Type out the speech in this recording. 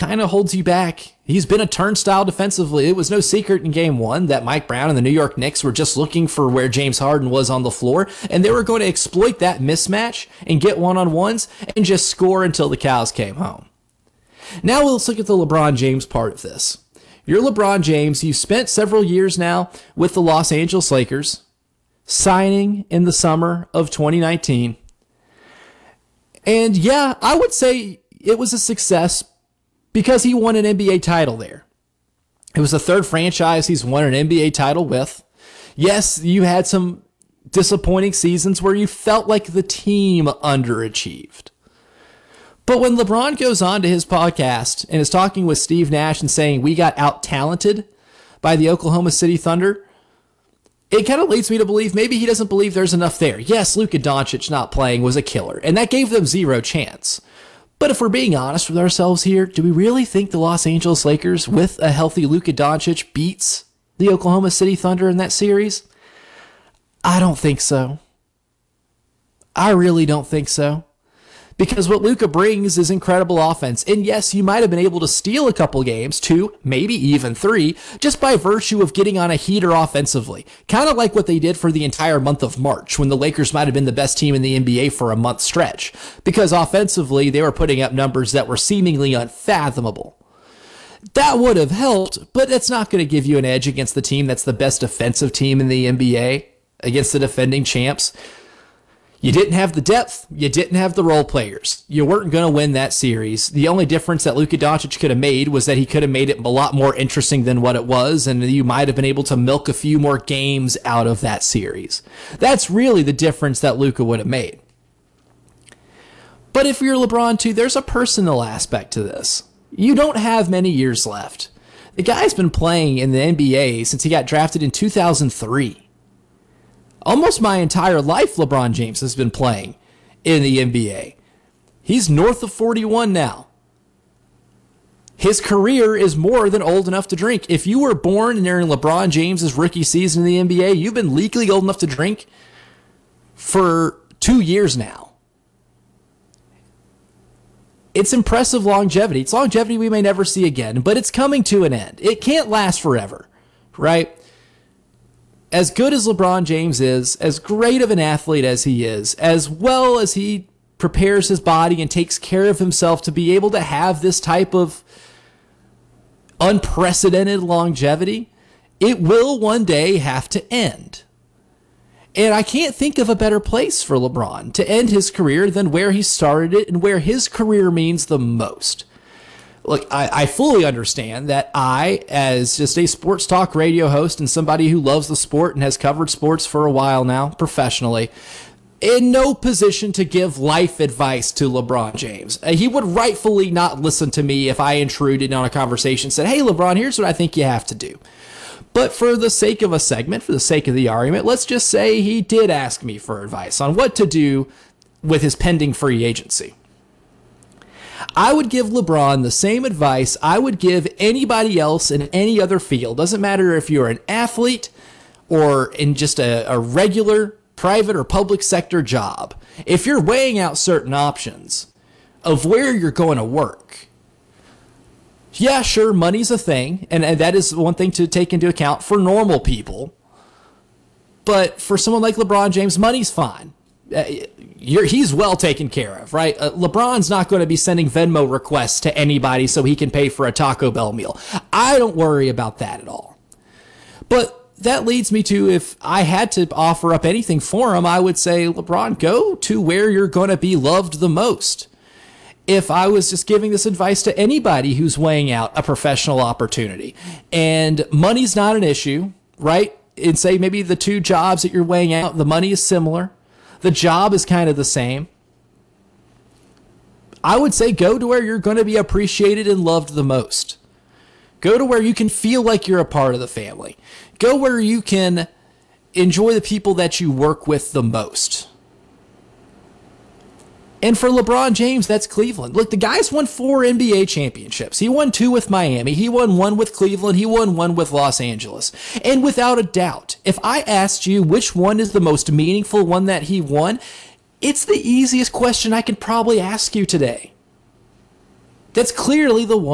kind of holds you back. He's been a turnstile defensively. It was no secret in game one that Mike Brown and the New York Knicks were just looking for where James Harden was on the floor, and they were going to exploit that mismatch and get one-on-ones and just score until the cows came home. Now let's look at the LeBron James part of this. You're LeBron James. You've spent several years now with the Los Angeles Lakers, signing in the summer of 2019. And yeah, I would say it was a success because he won an NBA title there. It was the third franchise he's won an NBA title with. Yes, you had some disappointing seasons where you felt like the team underachieved. But when LeBron goes on to his podcast and is talking with Steve Nash and saying we got out-talented by the Oklahoma City Thunder, it kind of leads me to believe maybe he doesn't believe there's enough there. Yes, Luka Doncic not playing was a killer, and that gave them zero chance. But if we're being honest with ourselves here, do we really think the Los Angeles Lakers, with a healthy Luka Doncic, beats the Oklahoma City Thunder in that series? I don't think so. I really don't think so. Because what Luka brings is incredible offense. And yes, you might have been able to steal a couple games, 2, maybe even 3, just by virtue of getting on a heater offensively. Kind of like what they did for the entire month of March, when the Lakers might have been the best team in the NBA for a month stretch. Because offensively, they were putting up numbers that were seemingly unfathomable. That would have helped, but it's not going to give you an edge against the team that's the best defensive team in the NBA, against the defending champs. You didn't have the depth. You didn't have the role players. You weren't going to win that series. The only difference that Luka Doncic could have made was that he could have made it a lot more interesting than what it was, and you might have been able to milk a few more games out of that series. That's really the difference that Luka would have made. But if you're LeBron too, there's a personal aspect to this. You don't have many years left. The guy's been playing in the NBA since he got drafted in 2003. Almost my entire life, LeBron James has been playing in the NBA. He's north of 41 now. His career is more than old enough to drink. If you were born during LeBron James's rookie season in the NBA, you've been legally old enough to drink for 2 years now. It's impressive longevity. It's longevity we may never see again, but it's coming to an end. It can't last forever, right? As good as LeBron James is, as great of an athlete as he is, as well as he prepares his body and takes care of himself to be able to have this type of unprecedented longevity, it will one day have to end. And I can't think of a better place for LeBron to end his career than where he started it and where his career means the most. Look, I fully understand that I, as just a sports talk radio host and somebody who loves the sport and has covered sports for a while now professionally, in no position to give life advice to LeBron James. He would rightfully not listen to me if I intruded on a conversation and said, hey, LeBron, here's what I think you have to do. But for the sake of a segment, for the sake of the argument, let's just say he did ask me for advice on what to do with his pending free agency. I would give LeBron the same advice I would give anybody else in any other field. Doesn't matter if you're an athlete or in just a regular private or public sector job. If you're weighing out certain options of where you're going to work, yeah, sure, money's a thing, and that is one thing to take into account for normal people. But for someone like LeBron James, money's fine. He's well taken care of, right? LeBron's not going to be sending Venmo requests to anybody so he can pay for a Taco Bell meal. I don't worry about that at all. But that leads me to, if I had to offer up anything for him, I would say, LeBron, go to where you're going to be loved the most. If I was just giving this advice to anybody who's weighing out a professional opportunity and money's not an issue, right? And say maybe the two jobs that you're weighing out, the money is similar. The job is kind of the same. I would say go to where you're going to be appreciated and loved the most. Go to where you can feel like you're a part of the family. Go where you can enjoy the people that you work with the most. And for LeBron James, that's Cleveland. Look, the guy's won 4 NBA championships. He won 2 with Miami. He won 1 with Cleveland. He won 1 with Los Angeles. And without a doubt, if I asked you which one is the most meaningful one that he won, it's the easiest question I could probably ask you today. That's clearly the one